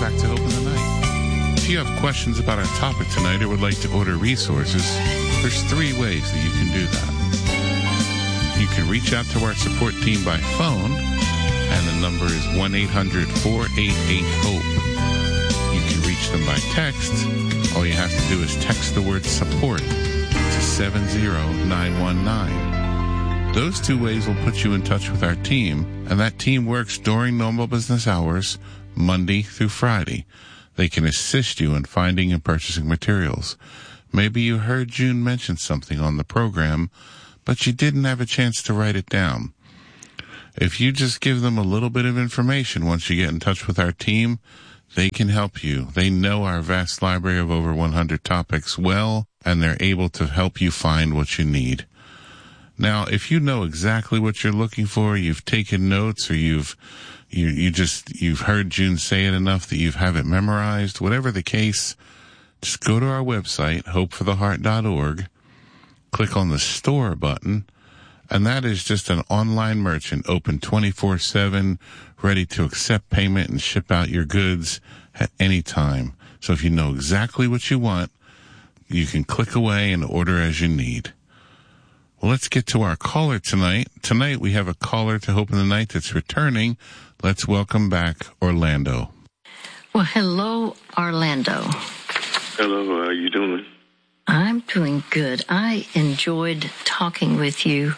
back to Hope in the Night. If you have questions about our topic tonight or would like to order resources, there's 3 ways that you can do that. You can reach out to our support team by phone, and the number is 1-800-488-HOPE. You can reach them by text. All you have to do is text the word support to 70919. Those 2 ways will put you in touch with our team, and that team works during normal business hours, Monday through Friday. They can assist you in finding and purchasing materials. Maybe you heard June mention something on the program, but you didn't have a chance to write it down. If you just give them a little bit of information once you get in touch with our team, they can help you. They know our vast library of over 100 topics well, and they're able to help you find what you need. Now, if you know exactly what you're looking for, you've taken notes, or you've heard June say it enough that you have it memorized, whatever the case, just go to our website, hopefortheheart.org, click on the store button, and that is just an online merchant open 24/7, ready to accept payment and ship out your goods at any time. So if you know exactly what you want, you can click away and order as you need. Well, let's get to our caller tonight. Tonight we have a caller to Hope in the Night that's returning. Let's welcome back Orlando. Well, hello, Orlando. Hello, how are you doing? I'm doing good. I enjoyed talking with you.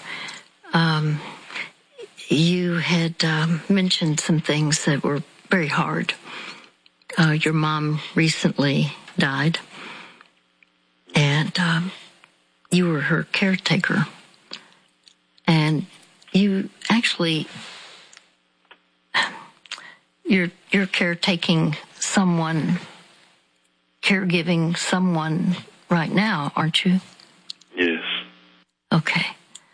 You had mentioned some things that were very hard. Your mom recently died, and you were her caretaker. And you actually, you're caregiving someone right now, aren't you? Yes. Okay.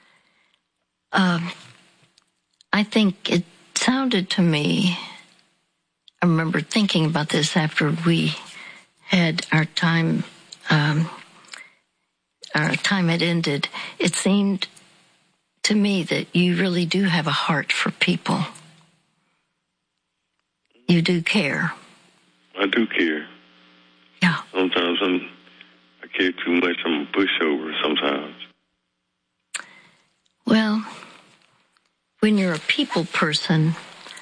I think it sounded to me, I remember thinking about this after we had our time had ended. It seemed to me that you really do have a heart for people. You do care. I do care. Yeah. Sometimes I care too much. I'm a pushover sometimes. Well, when you're a people person,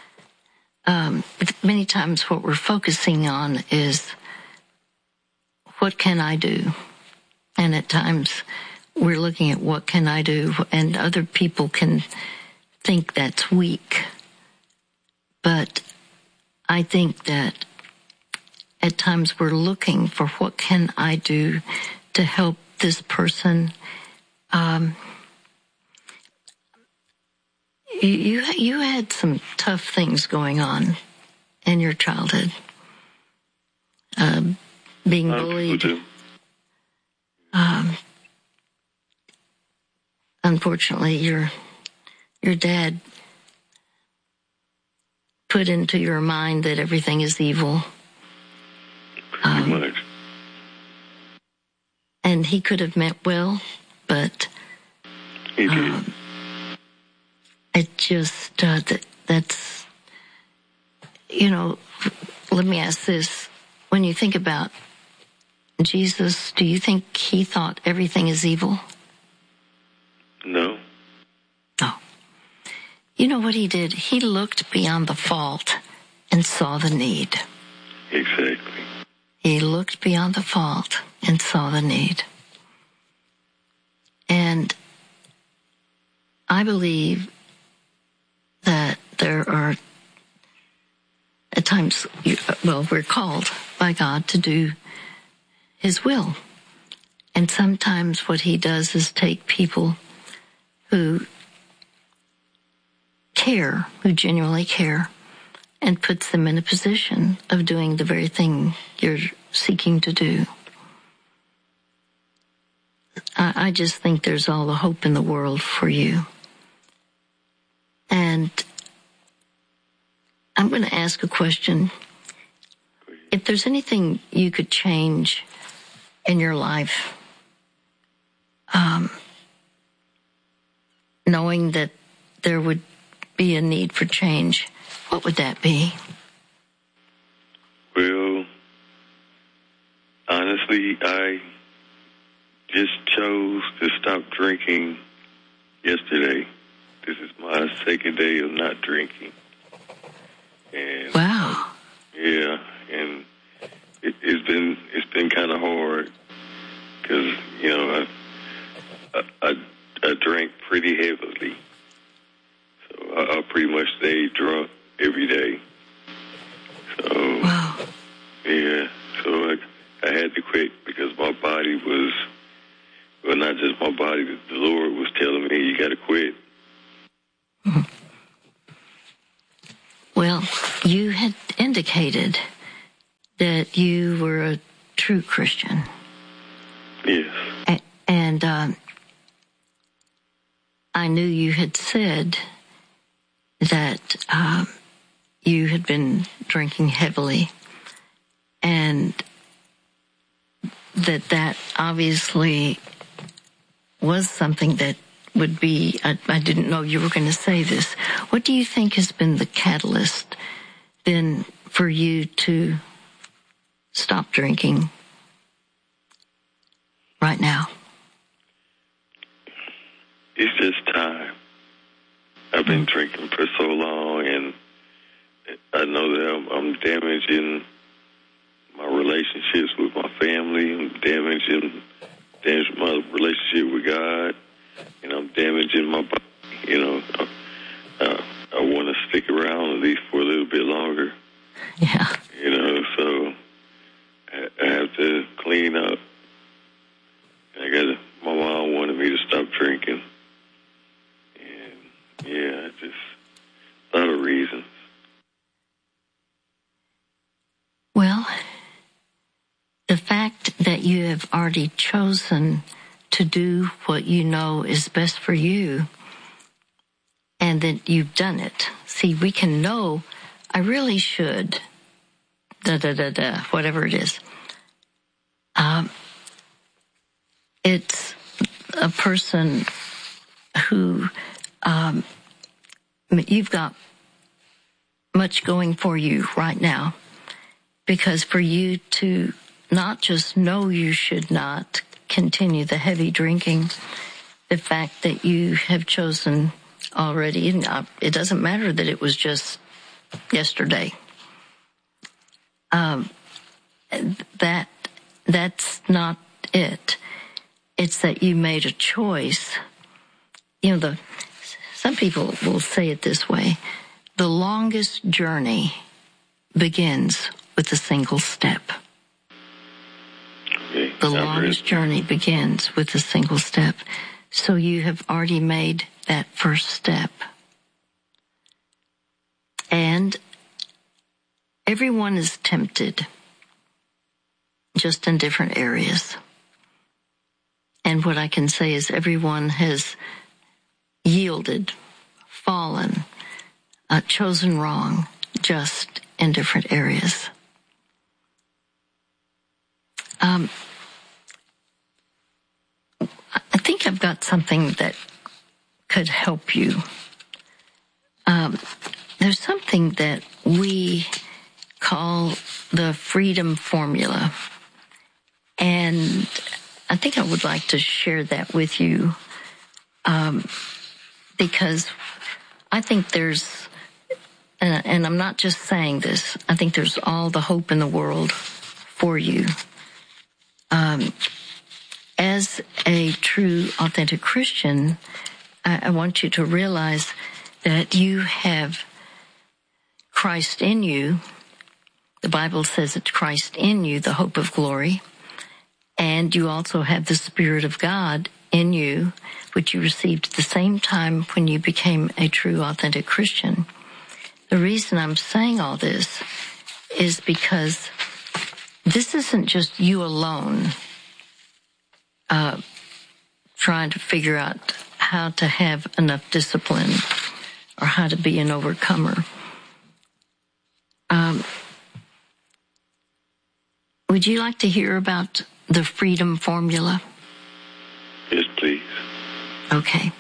many times what we're focusing on is, what can I do? And at times we're looking at what can I do, and other people can think that's weak. But I think that at times we're looking for what can I do to help this person. You had some tough things going on in your childhood. Being bullied. Unfortunately, your dad put into your mind that everything is evil. Pretty much. And he could have meant well, but he did. It just that's, let me ask this: when you think about Jesus, do you think he thought everything is evil? No. No. You know what he did? He looked beyond the fault and saw the need. Exactly. He looked beyond the fault and saw the need. And I believe that there are, at times, we're called by God to do his will. And sometimes what he does is take people who care, who genuinely care, and puts them in a position of doing the very thing you're seeking to do. I just think there's all the hope in the world for you. And I'm going to ask a question. If there's anything you could change in your life, knowing that there would be a need for change, what would that be? Well, Honestly, I just chose to stop drinking yesterday. This is my second day of not drinking. And Wow. yeah, and it's been kind of hard because I drank pretty heavily, so I pretty much stayed drunk every day. So Wow. yeah, so I had to quit because my body was, well, not just my body, the Lord was telling me, you got to quit. Well, you had indicated that you were a true Christian. Yes. And I knew you had said that you had been drinking heavily, and that obviously was something that would be, I didn't know you were going to say this. What do you think has been the catalyst then for you to stop drinking right now? It's just time. I've been drinking for so long, and I know that I'm damaging my relationships with my family. I'm damaging my relationship with God, and I'm damaging my body. I want to stick around at least for a little bit longer. Yeah. So I have to clean up. My mom wanted me to stop drinking. And, yeah, just a lot of reasons. Well, the fact that you have already chosen to do what you know is best for you, and that you've done it. See, we can know, I really should, whatever it is. It's a person who, you've got much going for you right now, because for you to not just know you should not continue the heavy drinking, the fact that you have chosen already, it doesn't matter that it was just yesterday. That's not it. It's that you made a choice. Some people will say it this way: the longest journey begins with a single step. Okay. The longest journey begins with a single step. So you have already made that first step. And everyone is tempted, just in different areas. And what I can say is everyone has yielded, fallen, chosen wrong, just in different areas. I think I've got something that could help you. There's something that we call the freedom formula. And I think I would like to share that with you, because I think there's, and I'm not just saying this, I think there's all the hope in the world for you. As a true, authentic Christian, I want you to realize that you have Christ in you. The Bible says it's Christ in you, the hope of glory. And you also have the Spirit of God in you, which you received at the same time when you became a true, authentic Christian. The reason I'm saying all this is because this isn't just you alone trying to figure out how to have enough discipline or how to be an overcomer. Would you like to hear about the freedom formula? Yes, please. Okay.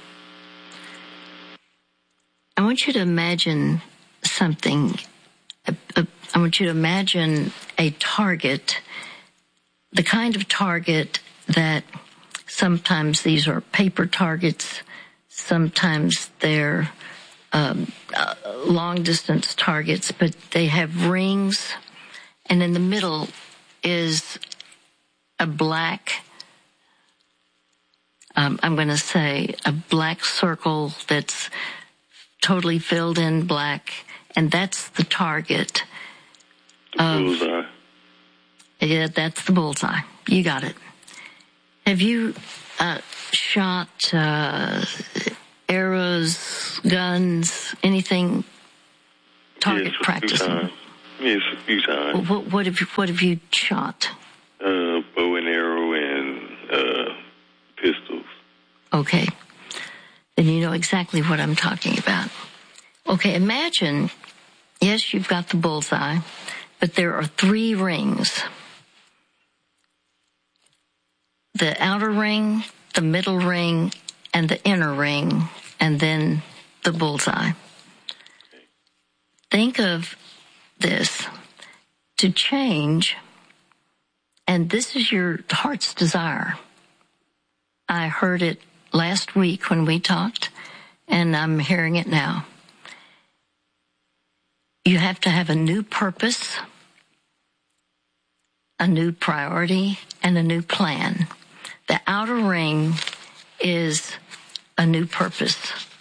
I want you to imagine something. I want you to imagine a target the kind of target that sometimes these are paper targets, sometimes they're long-distance targets, but they have rings, and in the middle is a black, I'm going to say a black circle that's totally filled in black, and that's the target. Bullseye. Yeah, that's the bullseye. You got it. Have you shot arrows, guns, anything? Target practicing? Yes, a few times. What have you shot? Bow and arrow and pistols. Okay. Then you know exactly what I'm talking about. Okay, imagine, yes, you've got the bullseye, but there are 3 rings. The outer ring, the middle ring, and the inner ring, and then the bullseye. Think of this. To change, and this is your heart's desire. I heard it last week when we talked, and I'm hearing it now. You have to have a new purpose, a new priority, and a new plan. The outer ring is a new purpose.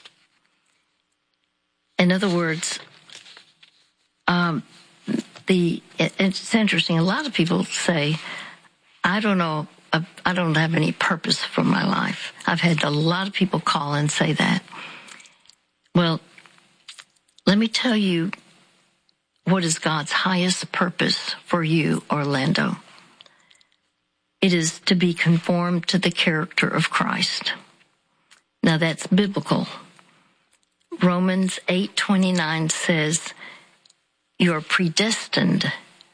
In other words, it's interesting. A lot of people say, I don't know, I don't have any purpose for my life. I've had a lot of people call and say that. Well, let me tell you what is God's highest purpose for you, Orlando. It is to be conformed to the character of Christ. Now that's biblical. Romans 8:29 says, you're predestined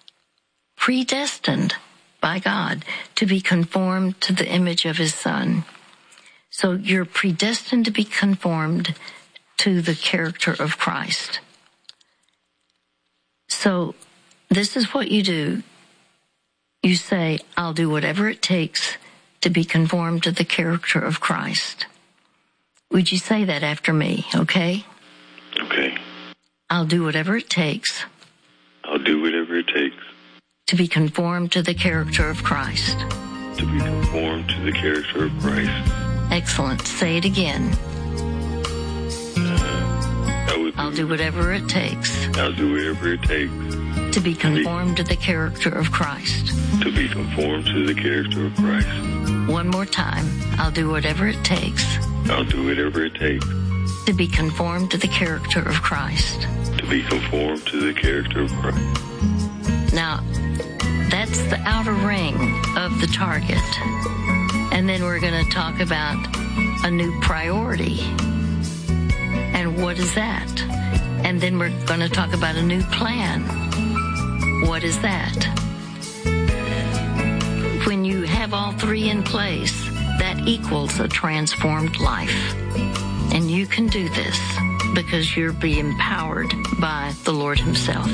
by God to be conformed to the image of his Son. So you're predestined to be conformed to the character of Christ. So this is what you do. You say, I'll do whatever it takes to be conformed to the character of Christ. Would you say that after me, okay? Okay. I'll do whatever it takes. I'll do whatever it takes. To be conformed to the character of Christ. To be conformed to the character of Christ. Excellent. Say it again. I'll do whatever it takes. I'll do whatever it takes. To be conformed to the character of Christ. To be conformed to the character of Christ. One more time. I'll do whatever it takes. I'll do whatever it takes. To be conformed to the character of Christ. To be conformed to the character of Christ. Now, that's the outer ring of the target. And then we're going to talk about a new priority. And what is that? And then we're going to talk about a new plan. What is that? When you have all 3 in place, that equals a transformed life. And you can do this because you're being empowered by the Lord himself.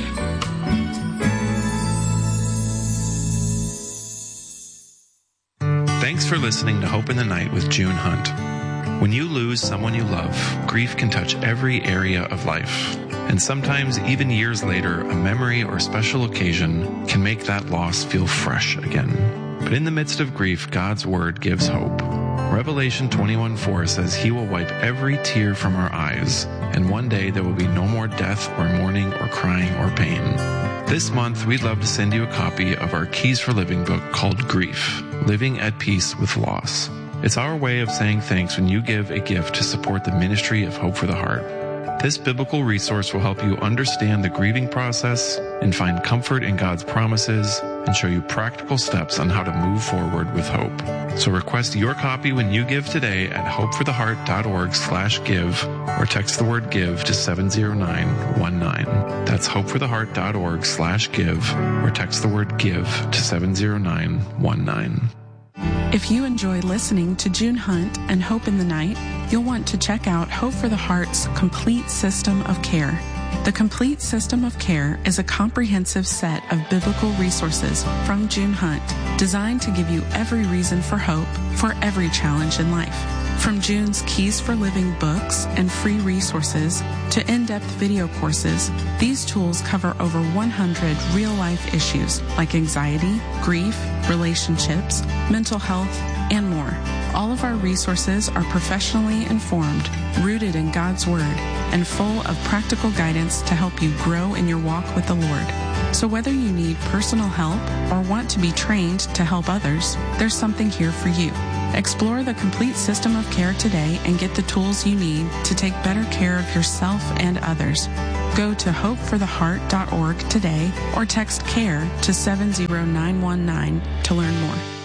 Thanks for listening to Hope in the Night with June Hunt. When you lose someone you love, grief can touch every area of life. And sometimes, even years later, a memory or special occasion can make that loss feel fresh again. But in the midst of grief, God's word gives hope. Revelation 21:4 says he will wipe every tear from our eyes, and one day there will be no more death or mourning or crying or pain. This month, we'd love to send you a copy of our Keys for Living book called Grief, Living at Peace with Loss. It's our way of saying thanks when you give a gift to support the ministry of Hope for the Heart. This biblical resource will help you understand the grieving process and find comfort in God's promises and show you practical steps on how to move forward with hope. So request your copy when you give today at hopefortheheart.org/give or text the word give to 70919. That's hopefortheheart.org/give or text the word give to 70919. If you enjoy listening to June Hunt and Hope in the Night, you'll want to check out Hope for the Heart's complete system of care. The Complete System of Care is a comprehensive set of biblical resources from June Hunt, designed to give you every reason for hope for every challenge in life. From June's Keys for Living books and free resources to in-depth video courses, these tools cover over 100 real-life issues like anxiety, grief, relationships, mental health, and more. All of our resources are professionally informed, rooted in God's Word, and full of practical guidance to help you grow in your walk with the Lord. So whether you need personal help or want to be trained to help others, there's something here for you. Explore the Complete System of Care today and get the tools you need to take better care of yourself and others. Go to hopefortheheart.org today or text CARE to 70919 to learn more.